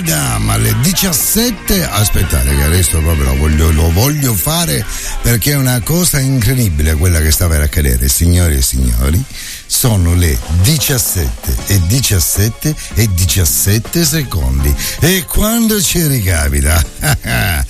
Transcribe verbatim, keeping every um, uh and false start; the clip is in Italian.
Madame alle diciassette. Aspettate che adesso proprio lo voglio, lo voglio fare perché è una cosa incredibile quella che sta per accadere, signori e signori. Sono le diciassette e diciassette e diciassette secondi e quando ci ricapita